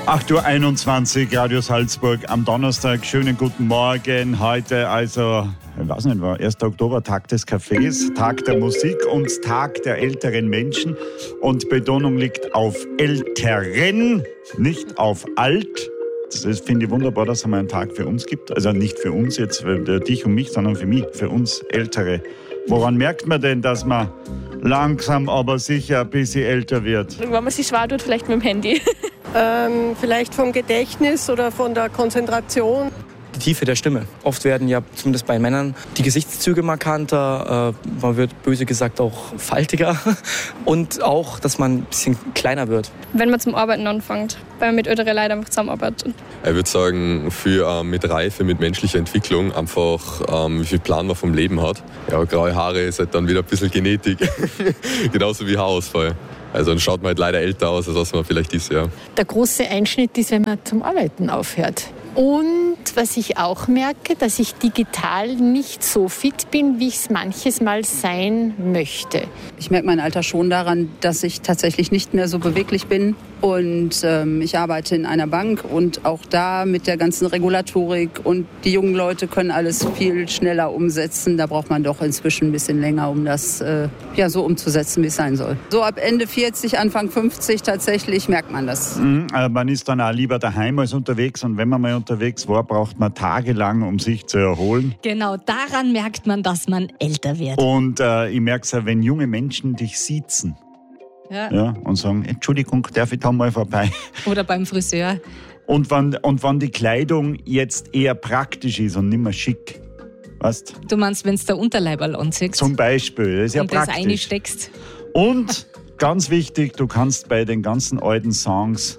8:21 Uhr, Radio Salzburg am Donnerstag. Schönen guten Morgen. Heute also, ich weiß nicht, war 1. Oktober, Tag des Cafés, Tag der Musik und Tag der älteren Menschen. Und Betonung liegt auf älteren, nicht auf alt. Das finde ich wunderbar, dass es einmal einen Tag für uns gibt. Also nicht für uns jetzt, für dich und mich, sondern für mich, für uns Ältere. Woran merkt man denn, dass man langsam, aber sicher ein bisschen älter wird? Wenn man sich schwer tut, vielleicht mit dem Handy. Vielleicht vom Gedächtnis oder von der Konzentration. Die Tiefe der Stimme. Oft werden ja, zumindest bei Männern, die Gesichtszüge markanter. Man wird böse gesagt auch faltiger. Und auch, dass man ein bisschen kleiner wird. Wenn man zum Arbeiten anfängt, weil man mit älteren Leuten einfach zusammenarbeitet. Ich würde sagen, mit Reife, mit menschlicher Entwicklung, einfach wie viel Plan man vom Leben hat. Ja, graue Haare ist halt dann wieder ein bisschen Genetik. Genauso wie Haarausfall. Also dann schaut man halt leider älter aus, als was man vielleicht ist, ja. Der große Einschnitt ist, wenn man zum Arbeiten aufhört. Und was ich auch merke, dass ich digital nicht so fit bin, wie ich es manches Mal sein möchte. Ich merke mein Alter schon daran, dass ich tatsächlich nicht mehr so beweglich bin. Und ich arbeite in einer Bank und auch da mit der ganzen Regulatorik und die jungen Leute können alles viel schneller umsetzen. Da braucht man doch inzwischen ein bisschen länger, um das so umzusetzen, wie es sein soll. So ab Ende 40, Anfang 50 tatsächlich merkt man das. Man ist dann auch lieber daheim als unterwegs und wenn man mal unterwegs war, braucht man tagelang, um sich zu erholen. Genau, daran merkt man, dass man älter wird. Und ich merke es auch, wenn junge Menschen dich siezen. Ja, und sagen, Entschuldigung, darf ich da mal vorbei? Oder beim Friseur. Und wenn die Kleidung jetzt eher praktisch ist und nicht mehr schick, weißt? Du meinst, wenn du der Unterleiberl anziehst? Zum Beispiel, das ist ja und das praktisch. einsteckst. Und ganz wichtig, du kannst bei den ganzen alten Songs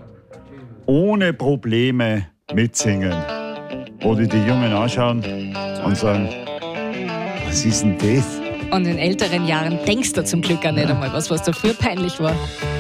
ohne Probleme mitsingen. Wo die Jungen anschauen und sagen, was ist denn das? Und in älteren Jahren denkst du zum Glück auch nicht einmal was da früher peinlich war.